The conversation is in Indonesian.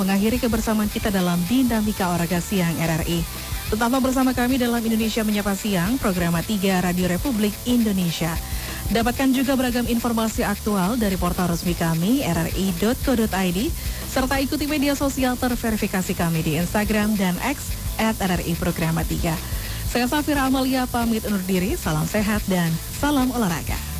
mengakhiri kebersamaan kita dalam Dinamika Olahraga Siang RRI. Tetaplah bersama kami dalam Indonesia Menyapa Siang, program 3 Radio Republik Indonesia. Dapatkan juga beragam informasi aktual dari portal resmi kami, rri.co.id, serta ikuti media sosial terverifikasi kami di Instagram dan X @RRI Programa 3. Saya Safira Amalia pamit undur diri, salam sehat dan salam olahraga.